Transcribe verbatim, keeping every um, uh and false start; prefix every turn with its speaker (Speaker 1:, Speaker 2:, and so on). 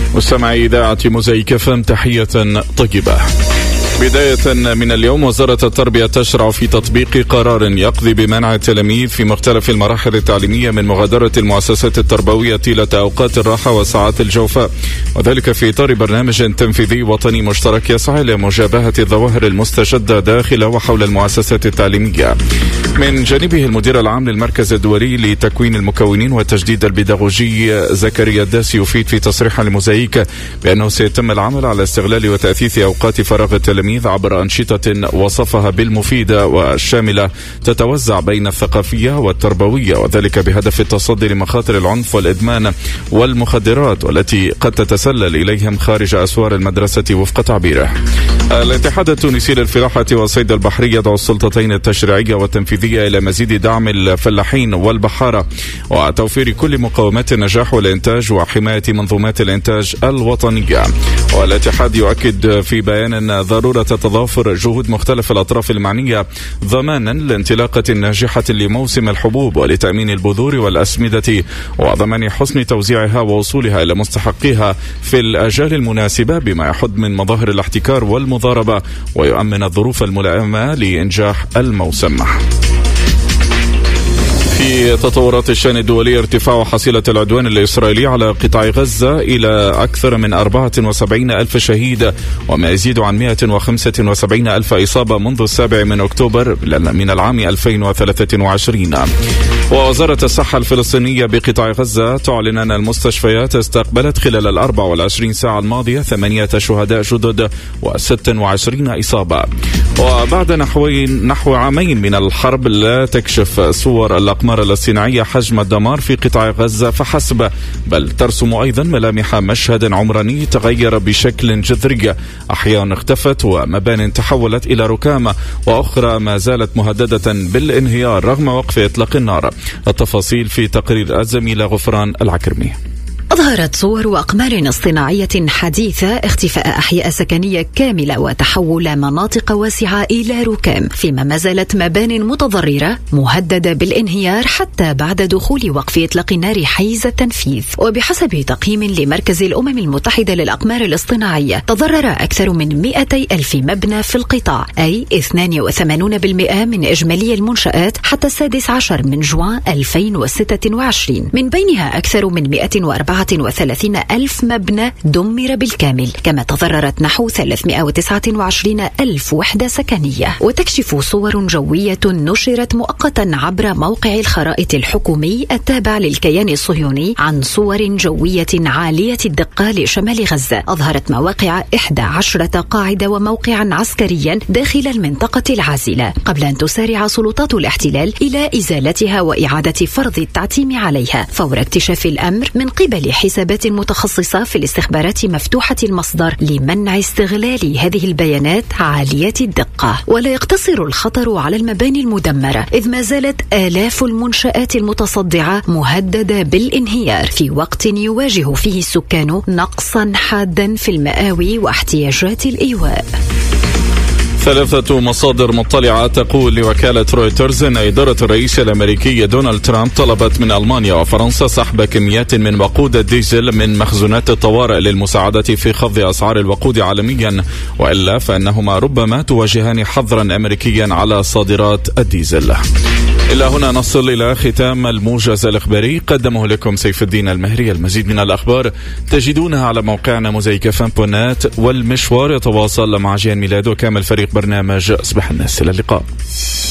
Speaker 1: مستمعي إذاعة موزايك اف ام، تحية طيبة. بداية من اليوم، وزارة التربية تشرع في تطبيق قرار يقضي بمنع التلاميذ في مختلف المراحل التعليمية من مغادرة المؤسسات التربوية طيلة أوقات الراحة وساعات الجوفاء، وذلك في إطار برنامج تنفيذي وطني مشترك يسعى لمجابهة الظواهر المستجدة داخل وحول المؤسسات التعليمية. من جانبه المدير العام للمركز الدولي لتكوين المكونين والتجديد البيداغوجي زكريا الداسي يفيد في تصريح لموزايك بأنه سيتم العمل على استغلال وتأثيث أوقات فراغ التلاميذ عبر أنشطة وصفها بالمفيدة والشاملة تتوزع بين الثقافية والتربوية، وذلك بهدف التصدي لمخاطر العنف والإدمان والمخدرات والتي قد تتسلل إليهم خارج أسوار المدرسة وفق تعبيره. الاتحاد التونسي للفلاحة والصيد البحري يدعو السلطتين التشريعية والتنفيذية إلى مزيد دعم الفلاحين والبحارة وتوفير كل مقومات النجاح والإنتاج وحماية منظومات الإنتاج الوطنية. والاتحاد يؤكد في بيان ضرورة تضافر جهود مختلف الأطراف المعنية ضمانا لانطلاقة ناجحة لموسم الحبوب ولتأمين البذور والأسمدة وضمان حسن توزيعها ووصولها إلى مستحقيها في الأجال المناسبة بما يحد من مظاهر الاحتكار والمضاربة ويؤمن الظروف الملائمة لإنجاح الموسم. في تطورات الشأن الدولي، ارتفاع حصيلة العدوان الإسرائيلي على قطاع غزة إلى أكثر من أربعة وسبعين ألف شهيد وما يزيد عن مئة وخمسة وسبعين ألف إصابة منذ السابع من أكتوبر من العام ألفين وثلاثة وعشرين. ووزارة الصحة الفلسطينية بقطاع غزة تعلن أن المستشفيات استقبلت خلال الأربع والعشرين ساعة الماضية ثمانية شهداء جدد وست وعشرين إصابة. وبعد نحوين نحو عامين من الحرب لا تكشف صور الأقمار الاصطناعية حجم الدمار في قطاع غزة فحسب، بل ترسم أيضا ملامح مشهد عمراني تغير بشكل جذري، أحياء اختفت ومبان تحولت إلى ركام وأخرى ما زالت مهددة بالانهيار رغم وقف إطلاق النار. التفاصيل في تقرير الزميلة غفران العكرمي.
Speaker 2: أظهرت صور وأقمار اصطناعية حديثة اختفاء أحياء سكنية كاملة وتحول مناطق واسعة إلى ركام، فيما ما زالت مبان متضررة مهددة بالانهيار حتى بعد دخول وقف إطلاق النار حيز التنفيذ. وبحسب تقييم لمركز الأمم المتحدة للأقمار الاصطناعية، تضرر أكثر من مئتي ألف مبنى في القطاع، أي اثنين وثمانين بالمئة من إجمالي المنشآت حتى السادس عشر من جوان ألفين وستة وعشرين، من بينها أكثر من مئة وأربعة وثلاثين ألف مبنى دمر بالكامل، كما تضررت نحو ثلاثمئة وتسعة وعشرين ألف وحدة سكنية. وتكشف صور جوية نشرت مؤقتا عبر موقع الخرائط الحكومي التابع للكيان الصهيوني عن صور جوية عالية الدقة لشمال غزة، أظهرت مواقع إحدى عشرة قاعدة وموقعا عسكريا داخل المنطقة العازلة، قبل أن تسارع سلطات الاحتلال إلى إزالتها وإعادة فرض التعتيم عليها فور اكتشاف الأمر من قبل حسابات متخصصة في الاستخبارات مفتوحة المصدر لمنع استغلال هذه البيانات عالية الدقة. ولا يقتصر الخطر على المباني المدمرة، إذ ما زالت آلاف المنشآت المتصدعة مهددة بالانهيار في وقت يواجه فيه السكان نقصا حادا في المآوي واحتياجات الإيواء.
Speaker 1: ثلاثة مصادر مطلعة تقول لوكالة رويترز أن إدارة الرئيس الأمريكي دونالد ترامب طلبت من ألمانيا وفرنسا سحب كميات من وقود الديزل من مخزونات الطوارئ للمساعدة في خفض أسعار الوقود عالميا، وإلا فإنهما ربما تواجهان حظرا أمريكيا على صادرات الديزل. إلى هنا نصل إلى ختام الموجز الإخباري، قدمه لكم سيف الدين المهري. المزيد من الأخبار تجدونها على موقعنا موزايك اف ام دوت نت، والمشوار يتواصل مع جيان ميلاد وكامل فريق برنامج أصبح الناس. إلى اللقاء.